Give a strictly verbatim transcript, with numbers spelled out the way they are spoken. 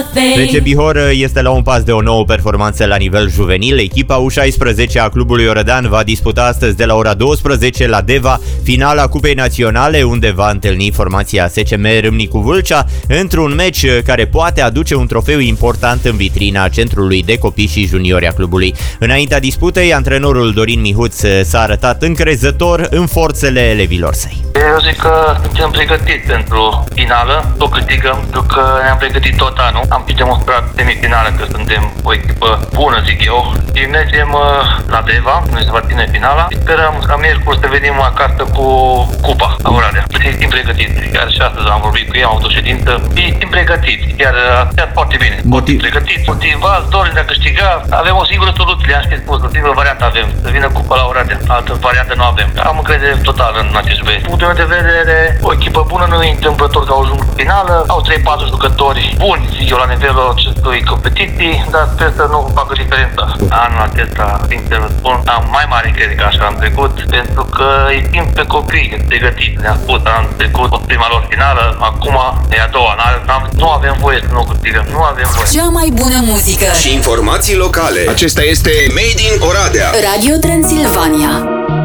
F C Bihor este la un pas de o nouă performanță la nivel juvenil. Echipa U șaisprezece a clubului Orădean va disputa astăzi de la ora douăsprezece la Deva finala Cupei Naționale, unde va întâlni formația S C M Râmnicu Vâlcea într-un meci care poate aduce un trofeu important în vitrina centrului de copii și juniori a clubului. Înaintea disputei, antrenorul Dorin Mihuț s-a arătat încrezător în forțele elevilor săi. Eu zic că suntem pregătiți pentru finală, o câștigăm, pentru că ne-am pregătit tot anul. Am și demonstrat semifinală că suntem o echipă bună, zic eu. Și mergem la Deva, unde se va ține finala. Sperăm ca miercuri să venim acasă cu cupa la Oradea. Și suntem pregătiți. Chiar și astăzi am vorbit cu ei, am avut o ședință. Și suntem pregătiți. Chiar, chiar foarte bine. Motiv... Pregătiți, motivați, dorim de a câștiga. Avem o singură soluție, le-am și spus, o singură variantă avem. Să vină cupa la Oradea. Altă variantă nu avem. Am încredere totală în acest băieți. Punctul meu de vedere, o echipă bună, nu e întâmplător că au ajuns în finală. Au trei patru jucători buni, zic eu, la nivelul acestui competiții, dar sper să nu facă diferența. Anul acesta, sincer spun, am mai mare încredere ca așa în trecut, pentru că e timp pe copii pregătiți. Ne-am spus anul trecut, o prima lor finală, acum e a doua. Nu avem voie să nu câștigăm, nu avem voie. Cea mai bună muzică și informații locale. Acesta este Made in Oradea. Radio Transilvania.